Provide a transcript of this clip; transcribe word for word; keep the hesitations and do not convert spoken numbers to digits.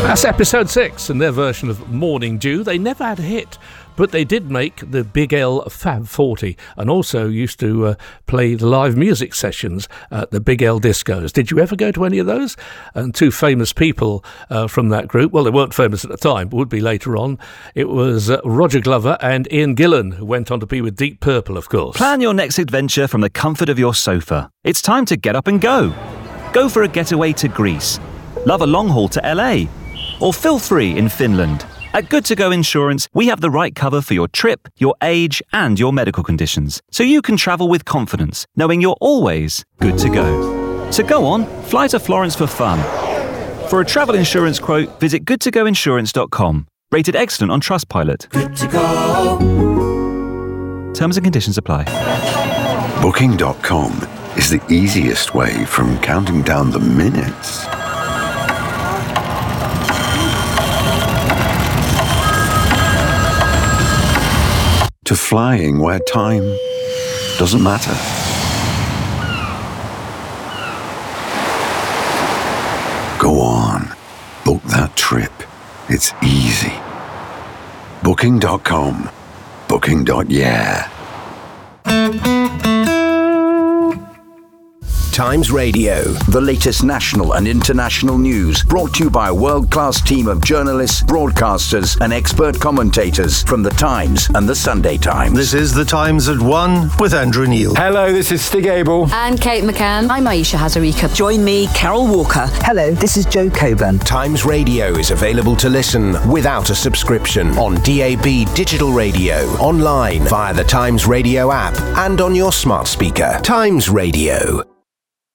That's episode six and their version of Morning Dew. They never had a hit, but they did make the Big L Fab forty and also used to uh, play the live music sessions at the Big L discos. Did you ever go to any of those? And two famous people uh, from that group, well, they weren't famous at the time, but would be later on. It was uh, Roger Glover and Ian Gillan, who went on to be with Deep Purple, of course. Plan your next adventure from the comfort of your sofa. It's time to get up and go. Go for a getaway to Greece. Love a long haul to L A. Or feel free in Finland. At Good To Go Insurance, we have the right cover for your trip, your age, and your medical conditions, so you can travel with confidence, knowing you're always good to go. So go on, fly to Florence for fun. For a travel insurance quote, visit good to go insurance dot com. Rated excellent on Trustpilot. Good to go. Terms and conditions apply. Booking dot com is the easiest way from counting down the minutes to flying where time doesn't matter. Go on, book that trip. It's easy. Booking dot com. Booking. Yeah. Times Radio, the latest national and international news, brought to you by a world-class team of journalists, broadcasters and expert commentators from The Times and The Sunday Times. This is The Times at one with Andrew Neil. Hello, this is Stig Abel. And Kate McCann. I'm Aisha Hazarika. Join me, Carol Walker. Hello, this is Joe Coburn. Times Radio is available to listen without a subscription on D A B digital radio, online via the Times Radio app and on your smart speaker. Times Radio.